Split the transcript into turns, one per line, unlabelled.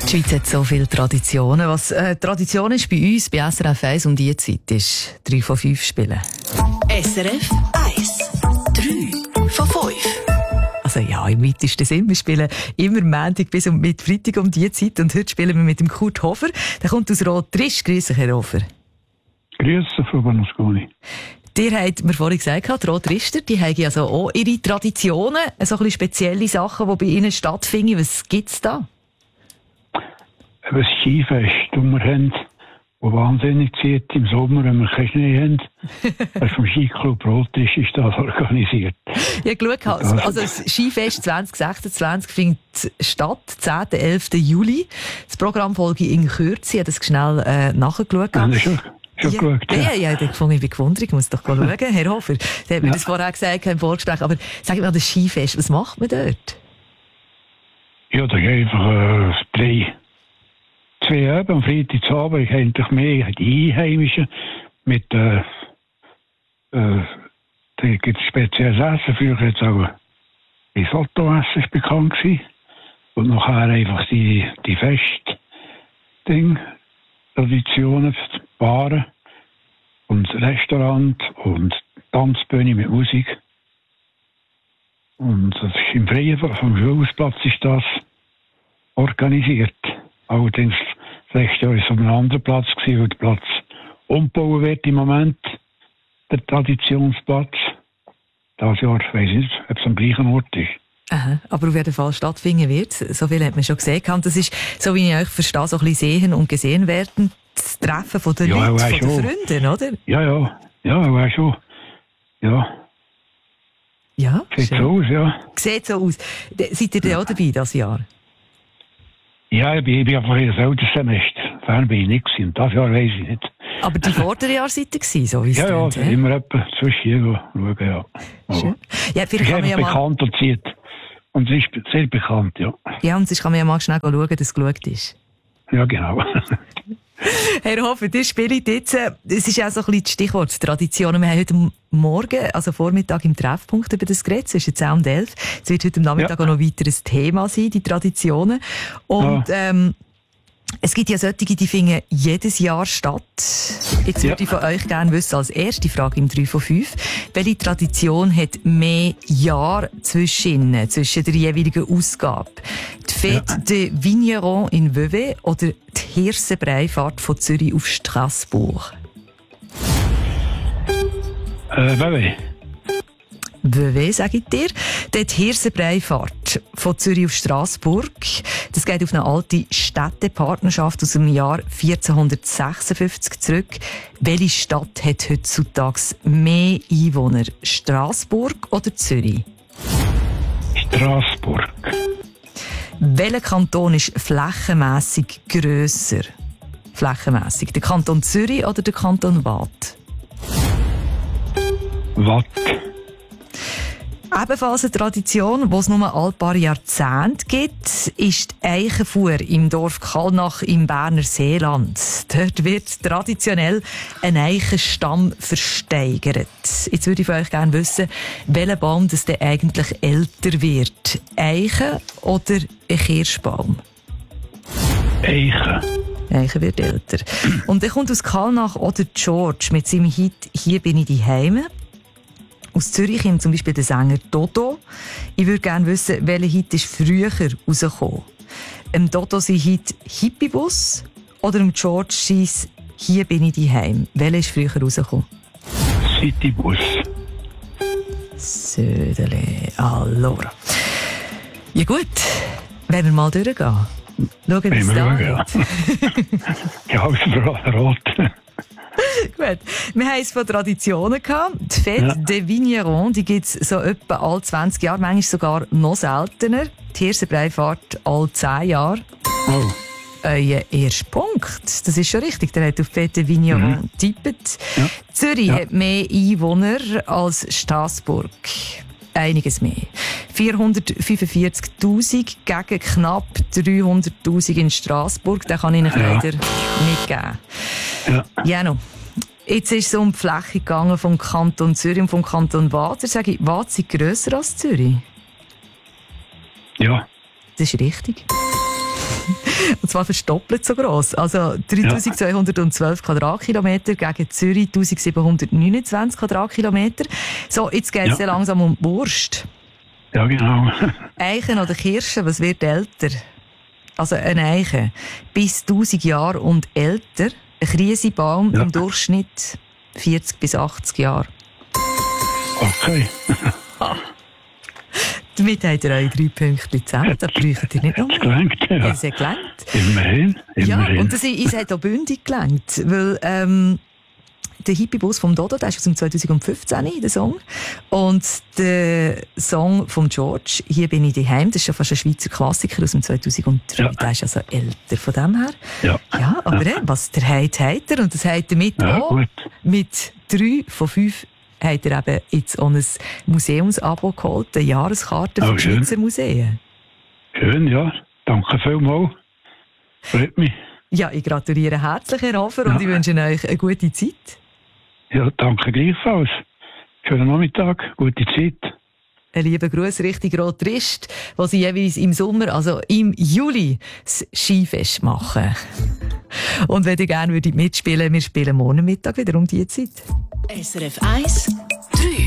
Die Schweiz hat so viele Traditionen. Was Tradition ist bei uns, bei SRF 1 um diese Zeit, ist 3 von 5 spielen.
SRF 1. 3 von 5.
Also ja, im weitesten Sinn. Wir spielen immer Montag bis mit Freitag um diese Zeit. Und heute spielen wir mit dem Kurt Hofer. Der kommt aus Rot-Trisch. Grüß dich, Herr Hofer.
Grüße, Frau Berlusconi.
Ihr habt mir vorhin gesagt, die Rot-Trischer, die haben also auch ihre Traditionen, so ein bisschen spezielle Sachen, die bei ihnen stattfinden. Was gibt es da?
Ein Skifest, das wir haben, das wahnsinnig zieht im Sommer, wenn wir keinen Schnee haben. Das vom Skiclub Rot-Trisch ist das organisiert.
Ja, geschaut, also das Skifest 2026 findet statt, 10. 11. Juli. Das Programm folge in Kürze, ich habe das schnell nachgeschaut.
Schon geschaut,
ja, ich bin gewundert, ich muss doch schauen. Herr Hofer, Sie haben mir das vorher gesagt im Vorgespräch, aber sagen wir mal, das Skifest, was macht man dort?
Ja, da geht einfach 2 Abend, am Freitagabend, eigentlich mehr die Einheimischen mit, da gibt es spezielles Essen, früher hat es auch Risotto-Essen ist bekannt gewesen. Und nachher einfach die Traditionen, Baren und Restaurant und Tanzbühne mit Musik. Und das ist im Freien vom Schulhausplatz ist das organisiert. Allerdings das letzte Jahr war es auf einem anderen Platz, weil der Platz umgebaut wird im Moment, der Traditionsplatz. Dieses Jahr weiss ich nicht, ob es am gleichen Ort ist.
Aha, aber auf jeden Fall stattfinden wird. So viel hat man schon gesehen. Das ist, so wie ich euch verstehe, so ein bisschen sehen und gesehen werden. Das Treffen von den Leuten, von den Freunden, oder?
Ja, war schon. Ja.
Ja,
sieht so aus, ja.
Sieht so aus. Seid ihr denn auch dabei dieses Jahr?
Ja, ich bin einfach in das älteste Semester. Fern bin ich nicht gewesen. Das Jahr weiss ich nicht.
Aber die vorderen Jahre seid ihr gewesen, so wie es
ja, immer etwa zwischen hier schauen, ja.
Schön. Ja,
es ist bekannt und zieht. Und es ist sehr bekannt, ja.
Ja, und sonst kann man ja mal schnell schauen, dass es geschaut ist.
Ja, genau.
Herr Hofer, ihr spielt jetzt, es ist auch so ein bisschen das Stichwort Traditionen. Wir haben heute Morgen, also Vormittag im Treffpunkt über das geredet, zwischen 10 und 11. Es wird heute Nachmittag auch noch weiter ein Thema sein, die Traditionen. Und es gibt ja solche, die finden jedes Jahr statt. Jetzt würde ich von euch gerne wissen, als erste Frage im 3 von 5, welche Tradition hat mehr Jahre zwischen der jeweiligen Ausgabe? Die Fête de Vigneron in Vevey oder die Hirsenbreifahrt von Zürich auf Straßburg?
Vevey.
Vevey, sage ich dir. Die Hirsenbreifahrt von Zürich auf Straßburg. Das geht auf eine alte Städtepartnerschaft aus dem Jahr 1456 zurück. Welche Stadt hat heutzutage mehr Einwohner? Straßburg oder Zürich?
Straßburg.
Welcher Kanton ist flächenmässig grösser? Flächenmässig. Der Kanton Zürich oder der Kanton Waadt?
Waadt.
Ebenfalls eine Tradition, die es nur alle paar Jahrzehnte gibt, ist die Eichenfuhr im Dorf Kallnach im Berner Seeland. Dort wird traditionell ein Eichenstamm versteigert. Jetzt würde ich von euch gerne wissen, welcher Baum das denn eigentlich älter wird. Eichen oder ein Kirschbaum?
Eichen.
Eichen wird älter. Und dann kommt aus Kallnach oder George mit seinem Hit «Hier bin ich daheim». Aus Zürich kommt zum Beispiel der Sänger Dodo. Ich würde gerne wissen, welcher Hit ist früher rausgekommen. Dodo sein Hit «Hippiebus» oder George sein «Hier bin ich daheim». Welcher ist früher rausgekommen?
«Citybus».
Södele, allora. Ja gut, wenn wir mal durchgehen. Schauen, wie es da geht.
Ja, rot.
Gut. Wir haben es von Traditionen gehabt. Die Fête de Vigneron, die gibt es so etwa alle 20 Jahre, manchmal sogar noch seltener. Die Hirsenbreifahrt alle 10 Jahre.
Oh.
Euer erster Punkt, das ist schon richtig, der hat auf Fête de Vigneron getippt. Ja. Zürich hat mehr Einwohner als Straßburg. Einiges mehr. 445'000 gegen knapp 300'000 in Straßburg. Den kann ich Ihnen leider nicht geben. Ja, noch. Jetzt ist es um die Fläche gegangen vom Kanton Zürich und vom Kanton Waadt. Sage ich, Waadt ist grösser als Zürich?
Ja.
Das ist richtig. Und zwar verdoppelt so gross. Also 3212 Quadratkilometer gegen Zürich 1729 Quadratkilometer. So, jetzt geht es ja langsam um die Wurst.
Ja, genau.
Eichen oder Kirsche, was wird älter? Also eine Eiche bis 1000 Jahre und älter. Ein Krisenbaum im Durchschnitt 40 bis 80 Jahre.
Okay.
Damit habt ihr eure 3 Punkte zusammen. Da bräucht ihr nicht noch mehr.
Gelenkt, ja.
Es hat gelangt.
Immerhin.
Ja, und es hat auch bündig gelangt. Weil, der Hippie-Bus vom Dodo, der ist aus dem 2015, der Song. Und der Song von George, «Hier bin ich daheim», das ist schon fast ein Schweizer Klassiker aus dem 2003. Ja. Der ist also älter von dem her. Ja, aber was der hat er. Und das hat er mit auch. Gut. Mit 3 von 5 hat er eben jetzt auch ein Museumsabo geholt, eine Jahreskarte für die Schweizer Museen. Schön,
ja. Danke vielmals. Freut mich.
Ja, ich gratuliere herzlich, Herr Hofer, und ich wünsche euch eine gute Zeit.
Ja, danke gleichfalls. Schönen Nachmittag, gute Zeit.
Ein lieber Gruß Richtung Rot-Trist, wo sie jeweils im Sommer, also im Juli, das Skifest machen. Und wenn ihr gerne mitspielen würdet, wir spielen morgen Mittag wieder um diese Zeit.
SRF 1, 3.